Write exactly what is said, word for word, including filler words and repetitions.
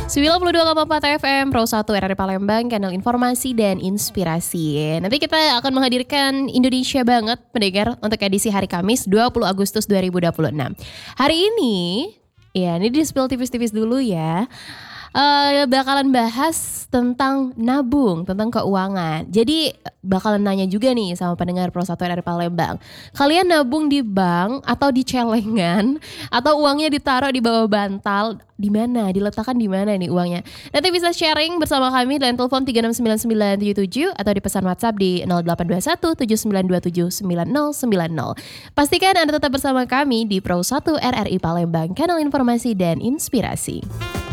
sembilan puluh dua koma empat F M Pro satu R R I Palembang, kanal informasi dan inspirasi. Nanti kita akan menghadirkan Indonesia Banget pendengar untuk edisi hari Kamis dua puluh Agustus dua ribu dua puluh enam. Hari ini, ya ini di spill tipis-tipis dulu ya. Uh, bakalan bahas tentang nabung, tentang keuangan. Jadi bakalan nanya juga nih sama pendengar Pro satu R R I Palembang. Kalian nabung di bank atau di celengan atau uangnya ditaruh di bawah bantal? Di mana? Diletakkan di mana nih uangnya? Nanti bisa sharing bersama kami di telepon tiga enam sembilan sembilan tujuh tujuh atau di pesan WhatsApp di nol delapan dua satu tujuh sembilan dua tujuh sembilan nol sembilan nol. Pastikan Anda tetap bersama kami di Pro satu R R I Palembang, kanal informasi dan inspirasi.